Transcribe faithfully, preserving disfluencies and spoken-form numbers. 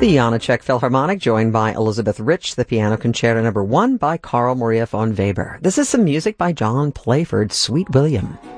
The Janáček Philharmonic, joined by Elizabeth Rich, the Piano Concerto Number One by Carl Maria von Weber. This is some music by John Playford, Sweet William.